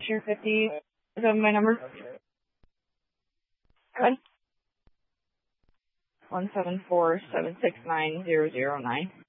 your 50. Is that my number? Good. 174769009.